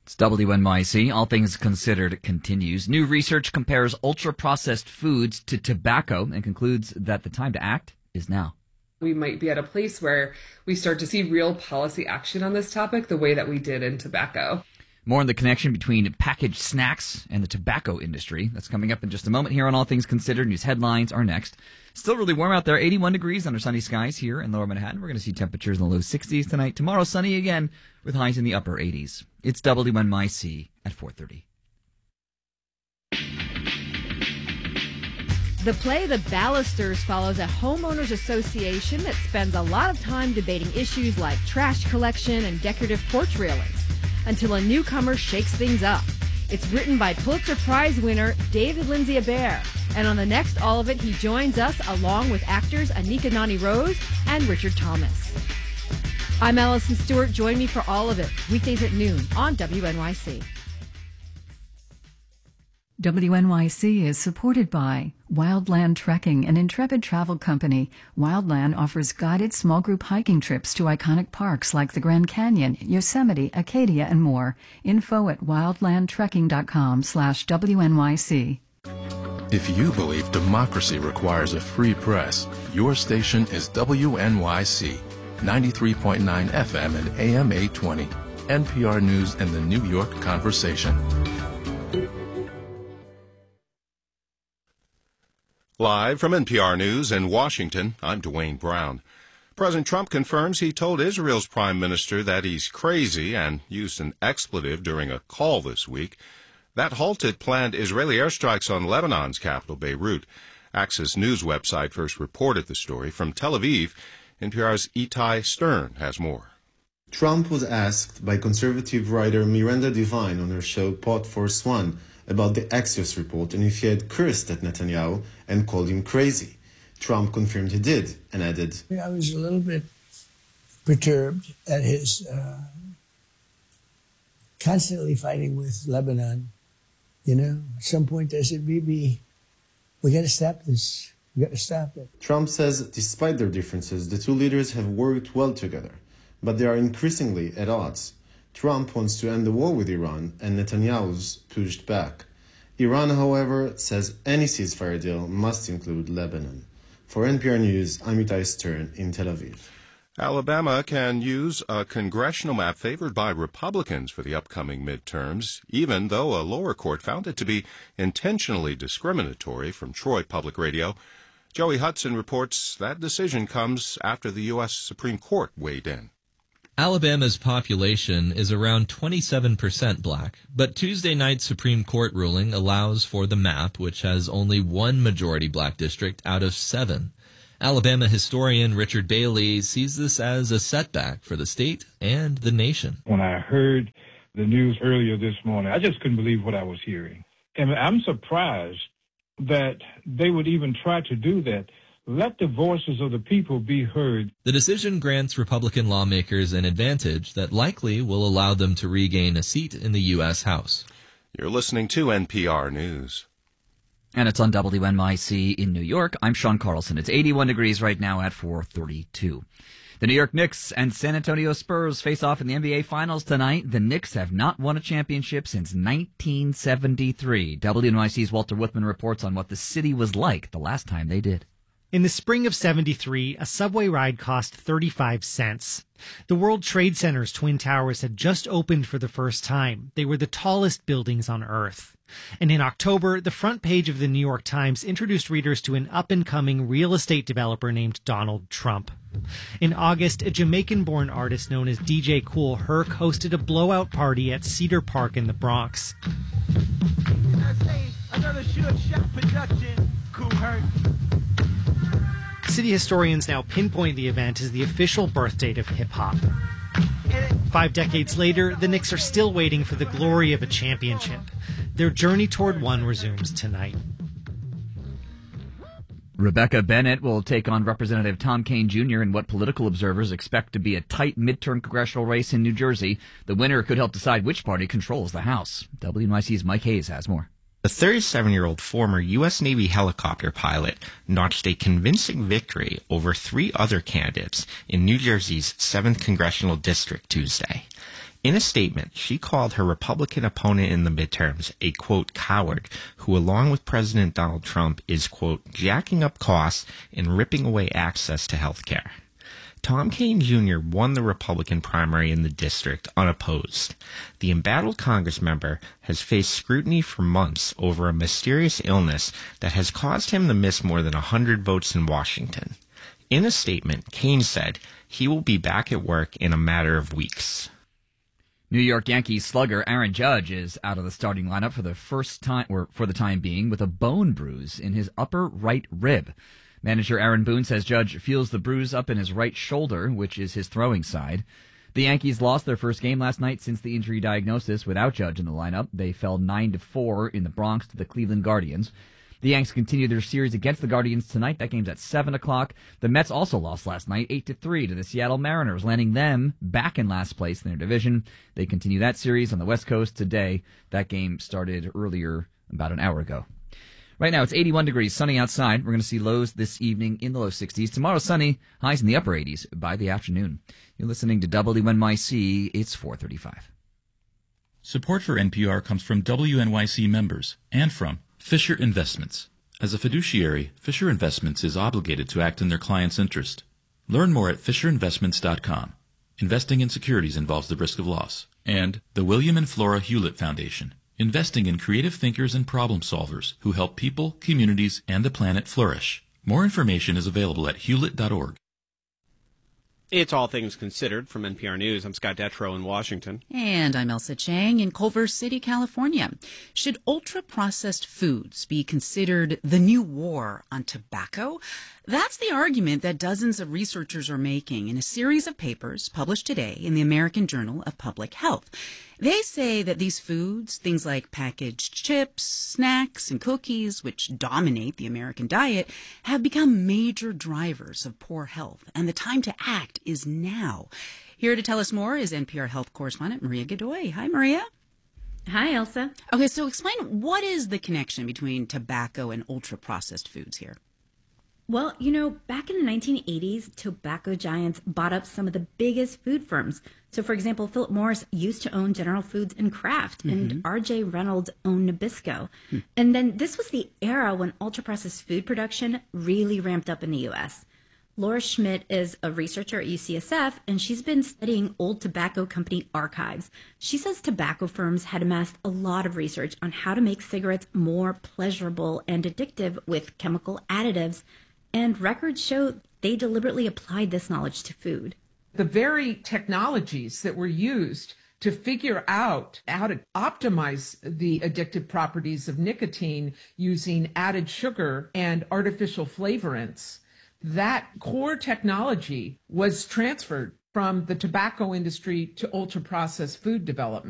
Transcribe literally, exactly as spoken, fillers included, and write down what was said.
It's W N Y C. All Things Considered continues. New research compares ultra-processed foods to tobacco and concludes that the time to act is now. We might be at a place where we start to see real policy action on this topic the way that we did in tobacco. More on the connection between packaged snacks and the tobacco industry. That's coming up in just a moment here on All Things Considered. News headlines are next. Still really warm out there, eighty-one degrees under sunny skies here in Lower Manhattan. We're going to see temperatures in the low sixties tonight. Tomorrow, sunny again with highs in the upper eighties. It's W N Y C at four thirty. The play The Ballisters follows a homeowners association that spends a lot of time debating issues like trash collection and decorative porch railings until a newcomer shakes things up. It's written by Pulitzer Prize winner David Lindsay Abaire. And on the next All of It, he joins us along with actors Anika Noni Rose and Richard Thomas. I'm Allison Stewart. Join me for All of It, weekdays at noon on W N Y C. W N Y C is supported by Wildland Trekking, an intrepid travel company. Wildland offers guided small group hiking trips to iconic parks like the Grand Canyon, Yosemite, Acadia, and more. Info at wildlandtrekking.com slash WNYC. If you believe democracy requires a free press, your station is W N Y C, ninety-three point nine F M and A M eight twenty, N P R News and the New York Conversation. Live from N P R News in Washington, I'm Dwayne Brown. President Trump confirms he told Israel's prime minister that he's crazy and used an expletive during a call this week. That halted planned Israeli airstrikes on Lebanon's capital, Beirut. Access News website first reported the story. From Tel Aviv, N P R's Itai Stern has more. Trump was asked by conservative writer Miranda Devine on her show Pod Force One about the Axios report and if he had cursed at Netanyahu and called him crazy. Trump confirmed he did and added, I was a little bit perturbed at his uh, constantly fighting with Lebanon. You know, at some point I said, Bibi, we got to stop this. We got to stop it. Trump says despite their differences, the two leaders have worked well together, but they are increasingly at odds. Trump wants to end the war with Iran, and Netanyahu's pushed back. Iran, however, says any ceasefire deal must include Lebanon. For N P R News, I'm Itai Stern in Tel Aviv. Alabama can use a congressional map favored by Republicans for the upcoming midterms, even though a lower court found it to be intentionally discriminatory. From Troy Public Radio, Joey Hudson reports that decision comes after the U S Supreme Court weighed in. Alabama's population is around twenty-seven percent black, but Tuesday night's Supreme Court ruling allows for the map, which has only one majority black district out of seven. Alabama historian Richard Bailey sees this as a setback for the state and the nation. When I heard the news earlier this morning, I just couldn't believe what I was hearing. And I'm surprised that they would even try to do that. Let the voices of the people be heard. The decision grants Republican lawmakers an advantage that likely will allow them to regain a seat in the U S House. You're listening to N P R News. And it's on W N Y C in New York. I'm Sean Carlson. It's eighty-one degrees right now at four thirty-two. The New York Knicks and San Antonio Spurs face off in the N B A Finals tonight. The Knicks have not won a championship since nineteen seventy-three. W N Y C's Walter Whitman reports on what the city was like the last time they did. In the spring of seventy-three, a subway ride cost thirty-five cents. The World Trade Center's Twin Towers had just opened for the first time. They were the tallest buildings on Earth. And in October, the front page of the New York Times introduced readers to an up-and-coming real estate developer named Donald Trump. In August, a Jamaican-born artist known as D J Kool Herc hosted a blowout party at Cedar Park in the Bronx. Another short shot production, Kool Herc. City historians now pinpoint the event as the official birth date of hip-hop. Five decades later, the Knicks are still waiting for the glory of a championship. Their journey toward one resumes tonight. Rebecca Bennett will take on Representative Tom Kean Junior in what political observers expect to be a tight midterm congressional race in New Jersey. The winner could help decide which party controls the House. W N Y C's Mike Hayes has more. The thirty-seven-year-old former U S Navy helicopter pilot notched a convincing victory over three other candidates in New Jersey's seventh Congressional District Tuesday. In a statement, she called her Republican opponent in the midterms a, quote, coward who, along with President Donald Trump, is, quote, jacking up costs and ripping away access to health care. Tom Kean Junior won the Republican primary in the district unopposed. The embattled Congress member has faced scrutiny for months over a mysterious illness that has caused him to miss more than one hundred votes in Washington. In a statement, Kean said he will be back at work in a matter of weeks. New York Yankees slugger Aaron Judge is out of the starting lineup for the first time, or for the time being, with a bone bruise in his upper right rib. Manager Aaron Boone says Judge feels the bruise up in his right shoulder, which is his throwing side. The Yankees lost their first game last night since the injury diagnosis without Judge in the lineup. They fell nine to four in the Bronx to the Cleveland Guardians. The Yanks continue their series against the Guardians tonight. That game's at seven o'clock. The Mets also lost last night eight to three to the Seattle Mariners, landing them back in last place in their division. They continue that series on the West Coast today. That game started earlier, about an hour ago. Right now, it's eighty-one degrees, sunny outside. We're going to see lows this evening in the low sixties. Tomorrow, sunny, highs in the upper eighties by the afternoon. You're listening to W N Y C. It's four thirty-five. Support for N P R comes from W N Y C members and from Fisher Investments. As a fiduciary, Fisher Investments is obligated to act in their client's interest. Learn more at fisher investments dot com. Investing in securities involves the risk of loss. And the William and Flora Hewlett Foundation, investing in creative thinkers and problem solvers who help people, communities, and the planet flourish. More information is available at hewlett dot org. It's All Things Considered from N P R News. I'm Scott Detrow in Washington. And I'm Elsa Chang in Culver City, California. Should ultra-processed foods be considered the new war on tobacco? That's the argument that dozens of researchers are making in a series of papers published today in the American Journal of Public Health. They say that these foods, things like packaged chips, snacks, and cookies, which dominate the American diet, have become major drivers of poor health, and the time to act is now. Here to tell us more is N P R health correspondent Maria Godoy. Hi, Maria. Hi, Elsa. Okay, so explain, what is the connection between tobacco and ultra-processed foods here? Well, you know, back in the nineteen eighties, tobacco giants bought up some of the biggest food firms. So, for example, Philip Morris used to own General Foods and Kraft, mm-hmm. and R J Reynolds owned Nabisco. Hmm. And then this was the era when ultra-processed food production really ramped up in the U S. Laura Schmidt is a researcher at U C S F, and she's been studying old tobacco company archives. She says tobacco firms had amassed a lot of research on how to make cigarettes more pleasurable and addictive with chemical additives. And records show they deliberately applied this knowledge to food. The very technologies that were used to figure out how to optimize the addictive properties of nicotine using added sugar and artificial flavorants, that core technology was transferred from the tobacco industry to ultra-processed food development.